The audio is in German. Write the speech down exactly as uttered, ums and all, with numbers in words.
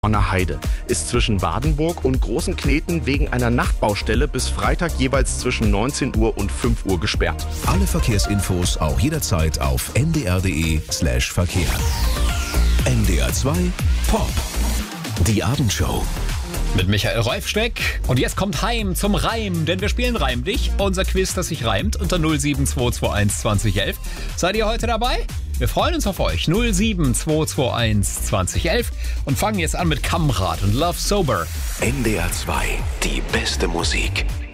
Heide ist zwischen Badenburg und Großenkneten wegen einer Nachtbaustelle bis Freitag jeweils zwischen neunzehn Uhr und fünf Uhr gesperrt. Alle Verkehrsinfos auch jederzeit auf n d r punkt d e slash Verkehr. N D R zwei Pop. Die Abendshow. Mit Michael Reufsteck. Und jetzt kommt Heim zum Reim, denn wir spielen Reim dich. Unser Quiz, das sich reimt, unter null sieben zwei zwei eins zwanzig elf. Seid ihr heute dabei? Wir freuen uns auf euch. null sieben zwei zwei eins zwanzig elf und fangen jetzt an mit Kamrat und Love Sober. N D R zwei, die beste Musik.